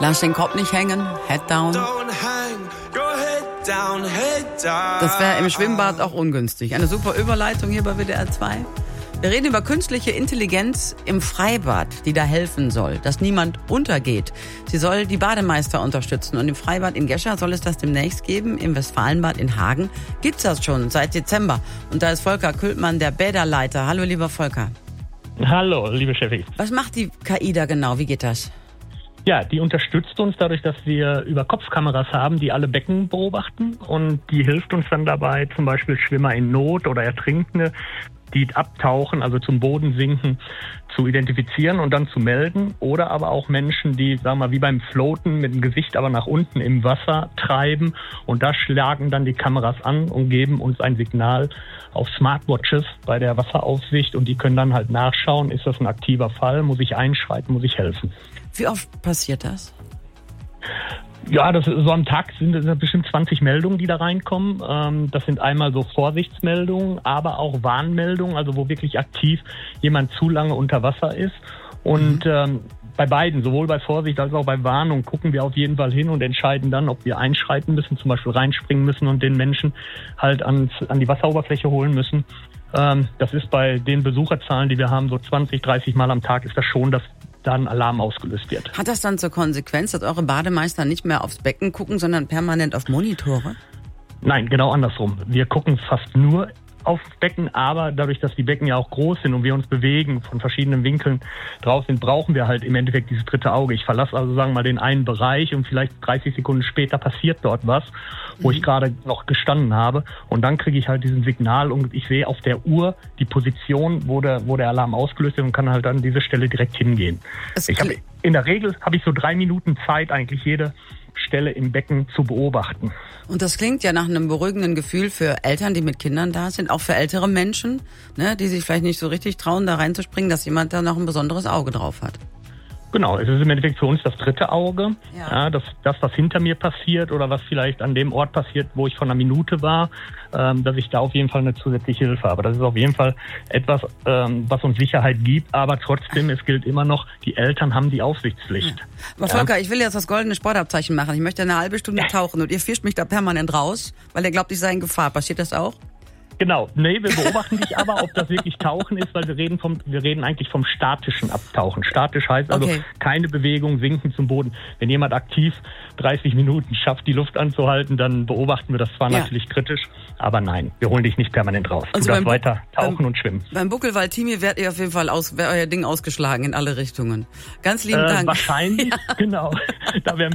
Lass den Kopf nicht hängen, head down. Das wäre im Schwimmbad auch ungünstig. Eine super Überleitung hier bei WDR 2. Wir reden über künstliche Intelligenz im Freibad, die da helfen soll, dass niemand untergeht. Sie soll die Bademeister unterstützen. Und im Freibad in Gescher soll es das demnächst geben. Im Westfalenbad in Hagen gibt's das schon seit Dezember. Und da ist Volker Kültmann, der Bäderleiter. Hallo, lieber Volker. Hallo, liebe Steffi. Was macht die KI da genau? Wie geht das? Ja, die unterstützt uns dadurch, dass wir Überkopfkameras haben, die alle Becken beobachten. Und die hilft uns dann dabei, zum Beispiel Schwimmer in Not oder Ertrinkende, die abtauchen, also zum Boden sinken, zu identifizieren und dann zu melden. Oder aber auch Menschen, die, sagen wir mal, wie beim Floaten mit dem Gesicht aber nach unten im Wasser treiben. Und da schlagen dann die Kameras an und geben uns ein Signal auf Smartwatches bei der Wasseraufsicht. Und die können dann halt nachschauen, ist das ein aktiver Fall, muss ich einschreiten, muss ich helfen. Wie oft passiert das? Ja, das ist so am Tag sind das bestimmt 20 Meldungen, die da reinkommen. Das sind einmal so Vorsichtsmeldungen, aber auch Warnmeldungen, also wo wirklich aktiv jemand zu lange unter Wasser ist. Und bei beiden, sowohl bei Vorsicht als auch bei Warnung, gucken wir auf jeden Fall hin und entscheiden dann, ob wir einschreiten müssen, zum Beispiel reinspringen müssen und den Menschen halt an die Wasseroberfläche holen müssen. Das ist bei den Besucherzahlen, die wir haben, so 20, 30 Mal am Tag ist das schon, dass da ein Alarm ausgelöst wird. Hat das dann zur Konsequenz, dass eure Bademeister nicht mehr aufs Becken gucken, sondern permanent auf Monitore? Nein, genau andersrum. Wir gucken fast nur aufs Becken, aber dadurch, dass die Becken ja auch groß sind und wir uns bewegen, von verschiedenen Winkeln drauf sind, brauchen wir halt im Endeffekt dieses dritte Auge. Ich verlasse also, sagen wir mal, den einen Bereich und vielleicht 30 Sekunden später passiert dort was, wo ich gerade noch gestanden habe. Und dann kriege ich halt diesen Signal und ich sehe auf der Uhr die Position, wo der Alarm ausgelöst wird und kann halt an diese Stelle direkt hingehen. In der Regel habe ich so 3 Minuten Zeit, eigentlich jede Stelle im Becken zu beobachten. Und das klingt ja nach einem beruhigenden Gefühl für Eltern, die mit Kindern da sind, auch für ältere Menschen, ne, die sich vielleicht nicht so richtig trauen, da reinzuspringen, dass jemand da noch ein besonderes Auge drauf hat. Genau, es ist im Endeffekt für uns das dritte Auge. Ja, das, was hinter mir passiert oder was vielleicht an dem Ort passiert, wo ich vor einer Minute war, dass ich da auf jeden Fall eine zusätzliche Hilfe habe. Das ist auf jeden Fall etwas, was uns Sicherheit gibt, aber trotzdem, es gilt immer noch, die Eltern haben die Aufsichtspflicht. Ja. Aber Volker, ich will jetzt das goldene Sportabzeichen machen. Ich möchte eine halbe Stunde tauchen und ihr fischt mich da permanent raus, weil ihr glaubt, ich sei in Gefahr. Passiert das auch? Genau, nee, wir beobachten dich aber, ob das wirklich Tauchen ist, weil wir reden eigentlich vom statischen Abtauchen. Statisch heißt also keine Bewegung, sinken zum Boden. Wenn jemand aktiv 30 Minuten schafft, die Luft anzuhalten, dann beobachten wir das zwar natürlich kritisch, aber nein, wir holen dich nicht permanent raus. Also du darfst weiter tauchen und schwimmen. Beim Buckelwald-Team werdet ihr auf jeden Fall euer Ding ausgeschlagen in alle Richtungen. Ganz lieben Dank. Wahrscheinlich, genau. Da